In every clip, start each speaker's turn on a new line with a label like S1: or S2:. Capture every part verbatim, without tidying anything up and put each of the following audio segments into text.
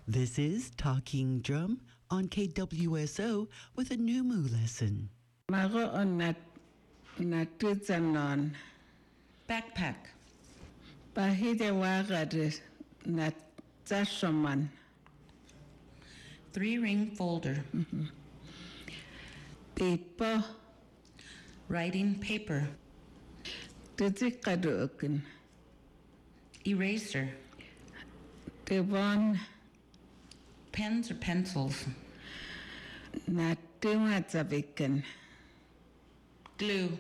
S1: This is Talking Drum on K W S O with a Numu lesson.
S2: Mago on nat natutsanon.
S3: Backpack.
S2: Bahide wagad nat zashoman.
S3: Three ring folder.
S2: Mm-hmm. Pipo.
S3: Writing paper.
S2: Tutikadukin.
S3: Eraser.
S2: Tibon.
S3: Pens or pencils.
S2: Natumatsavikan.
S3: Glue.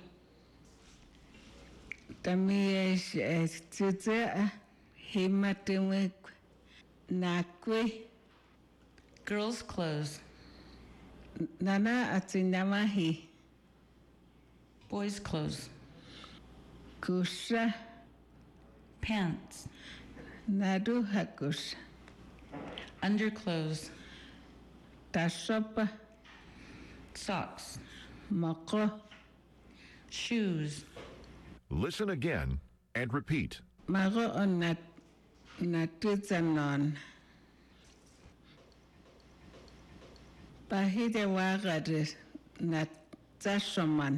S2: Tamiyesh tutsa himatumik nakwi.
S3: Girls' clothes.
S2: Nana atsinamahi.
S3: Boys' clothes.
S2: Kusha.
S3: Pants.
S2: Nadu hakush.
S3: Underclothes.
S2: Tashopa.
S3: Socks.
S2: Moko.
S3: Shoes.
S4: Listen again and repeat.
S2: Mago on nat natutsanon. Bahide wagad nat zashoman.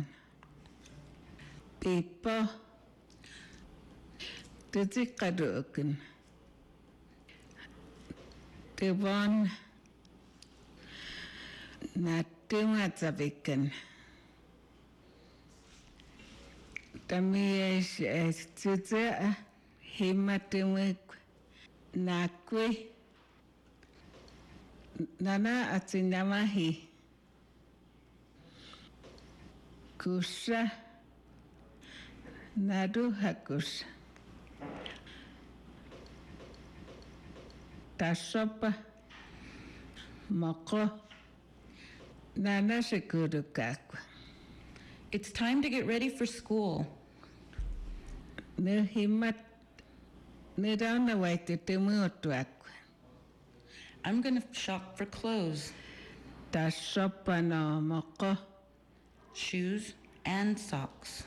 S2: Pipo. Tutikadukin. Tibon. Natumatsavikan. Tamiyesh tutsa himatumik nakwi. Nana atsinamahi. Kusha. Nadu hakush. Tashopa. Moko. Nana shikudukakwa.
S3: It's time to get ready for school.
S2: Ne himat. Ne dauna waite tumutuak.
S3: I'm going to shop for clothes,
S2: Tashopa no moko.
S3: shoes, and socks.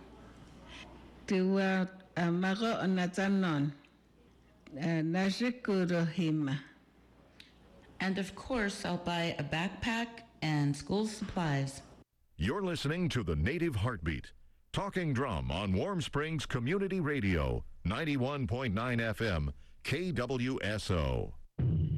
S2: Tiwa amago onatanon. Nashikuro hima.
S3: And of course, I'll buy a backpack and school supplies.
S4: You're listening to the Native Heartbeat, Talking Drum on Warm Springs Community Radio, ninety-one point nine F M, K W S O.